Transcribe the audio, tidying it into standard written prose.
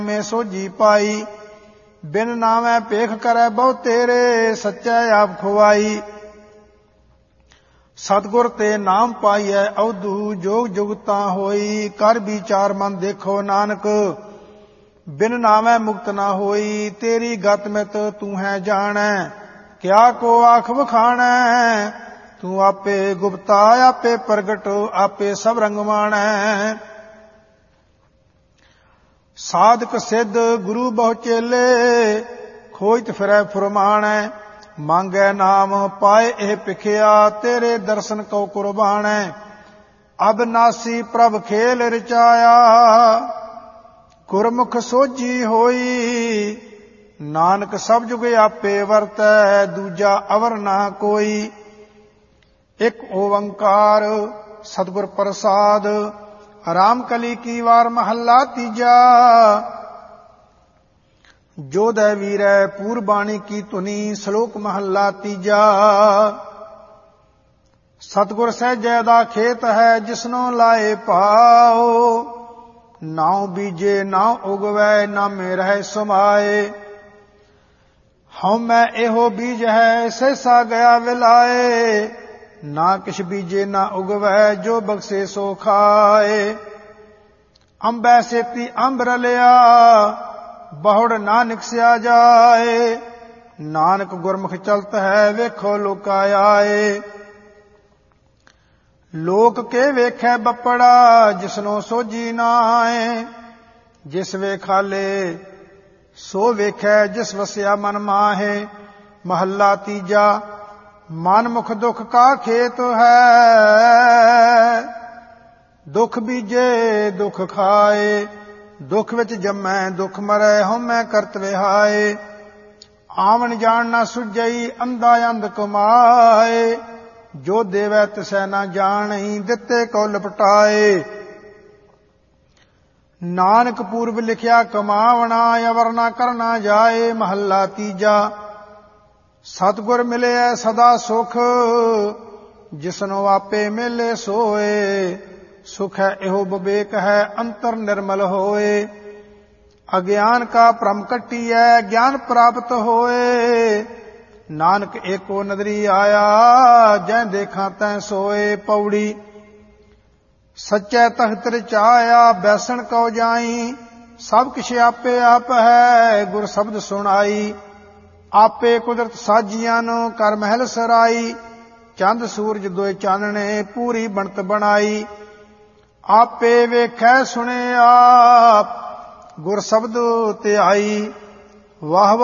में सोझी पाई। बिन नामै पेख करे बहु तेरे, सच्चै आप खुआई। सतगुर ते नाम पाइयै अवधू, जोग जुगता होई। कर विचार मन देखो नानक, बिन नामै मुक्त ना होई। तेरी गत मित तू है जानै, क्या को आख वखाणै। तू आपे गुप्ता आपे प्रगट, आपे सब रंग माणै। साधक सिद्ध गुरु बहु चेले, खोजत फिरै फुरमाणै। ਮੰਗੈ ਨਾਮ ਪਾਏ ਇਹ ਭਿਖਿਆ, ਤੇਰੇ ਦਰਸ਼ਨ ਕਉ ਕੁਰਬਾਨੈ। ਅਬਨਾਸੀ ਪ੍ਰਭ ਖੇਲ ਰਚਾਇਆ, ਗੁਰਮੁਖ ਸੋਝੀ ਹੋਈ। ਨਾਨਕ ਸਭ ਜੁਗ ਆਪੇ ਵਰਤੈ, ਦੂਜਾ ਅਵਰ ਨਾ ਕੋਈ। ਇਕ ਓੰਕਾਰ ਸਤਿਗੁਰ ਪ੍ਰਸਾਦ, ਰਾਮ ਕਲੀ ਕੀ ਵਾਰ ਮਹੱਲਾ ਤੀਜਾ। जोधै वीरै पूरबाणी की धुनी, श्लोक महला तीजा। सतगुर सहजै दा खेत है, जिसनो लाए पाओ। नाउ बीजे नाउ उगवै, नामे रहै समाए। हउमै एहो बीज है, सहसा गया विलाए। ना किछ बीजे ना उगवै, जो बख्शे सो खाए। अंबै सेती अंब रलिया, बहुड़ ना निकसिया जाए। नानक गुरमुख चलत है, वेखो लोका आए। लोक के वेखै बपड़ा, जिसनो सोझी नाए। जिस वेखाले सो वेखै, जिस वसिया मन माहे। महला तीजा। मन मुख दुख का खेत है, दुख बीजे दुख खाए। दुख विच जम्मै दुख मरै, हउमै करत विहाए। आवन जान ना सुझई, अंधा अंध कमाए। जो देवै तिसै ना जाणई, दिते को लपटाए। नानक पूर्व लिखिया कमावना, अवर ना करना जाए। महला तीजा। सतगुर मिले सदा सुख, जिसनो आपे मिले सोए। सुख है एहो विवेक है, अंतर निर्मल होए। अज्ञान का भ्रम कटियै, ज्ञान प्राप्त होए। नानक एको नदरी आया, जै देखा तै सोए। पौड़ी। सच्चै तख्त रचाया, बैसन कौ जाई। सब किछ आपे आप है, गुर शब्द सुनाई। आपे कुदरत साजियान, कर महल सराई। चंद सूरज दोए चानणे, पूरी बनत बनाई। आपे वेखै सुने आप, गुर शब्द ते आई। वाह